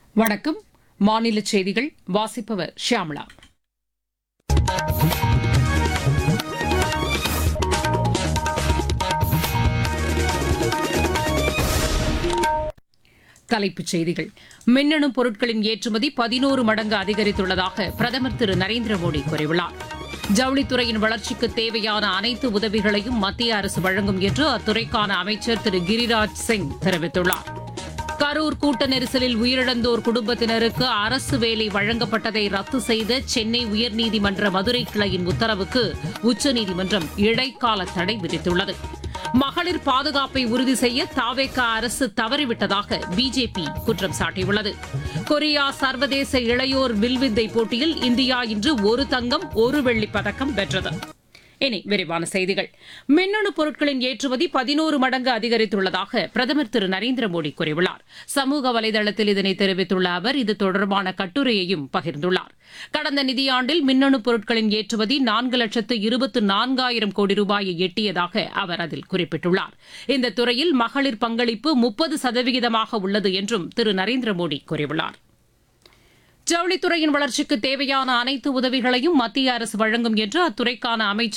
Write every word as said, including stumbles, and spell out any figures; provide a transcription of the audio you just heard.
வணக்கம். மாநில செய்திகள் வாசிப்பவர் ஷியாமளா. தலைப்புச் செய்திகள். மின்னணு பொருட்களின் ஏற்றுமதி பதினோரு மடங்கு அதிகரித்துள்ளதாக பிரதமர் திரு நரேந்திர மோடி கூறியுள்ளார். ஜவுளித்துறையின் வளர்ச்சிக்கு தேவையான அனைத்து உதவிகளையும் மத்திய அரசு வழங்கும் என்று அத்துறைக்கான அமைச்சர் திரு கிரிராஜ் சிங் தெரிவித்துள்ளார். கரூர் கூட்ட நெரிசலில் உயிரிழந்தோர் குடும்பத்தினருக்கு அரசு வேலை வழங்கப்பட்டதை ரத்து செய்த சென்னை உயர்நீதிமன்ற மதுரை கிளையின் உத்தரவுக்கு உச்சநீதிமன்றம் இடைக்கால தடை விதித்துள்ளது. மகளிர் பாதுகாப்பை உறுதி செய்ய தாவேக அரசு தவறிவிட்டதாக பிஜேபி குற்றம் சாட்டியுள்ளது. கொரியா சர்வதேச இளையோர் வில்வித்தை போட்டியில் இந்தியா இன்று ஒரு தங்கம் ஒரு வெள்ளிப் பதக்கம் வென்றது. இனி விரிவான செய்திகள். மின்னணு பொருட்களின் ஏற்றுமதி பதினோரு மடங்கு அதிகரித்துள்ளதாக பிரதமர் திரு நரேந்திர மோடி கூறியுள்ளார். சமூக வலைதளத்தில் இதனை தெரிவித்துள்ள அவர் இது தொடர்பான கட்டுரையையும் பகிர்ந்துள்ளார். கடந்த நிதியாண்டில் மின்னணு பொருட்களின் ஏற்றுமதி நான்கு லட்சத்து இருபத்து நான்காயிரம் கோடி ரூபாயை எட்டியதாக அவர் அதில் குறிப்பிட்டுள்ளார். இந்த துறையில் மகளிர் பங்களிப்பு முப்பது சதவிகிதமாக உள்ளது என்றும் திரு நரேந்திர மோடி கூறியுள்ளார். ஜவுளித்துறையின் வளர்ச்சிக்கு தேவையான அனைத்து உதவிகளையும் மத்திய அரசு வழங்கும் என்று அத்துறைக்கான அமைச்சர்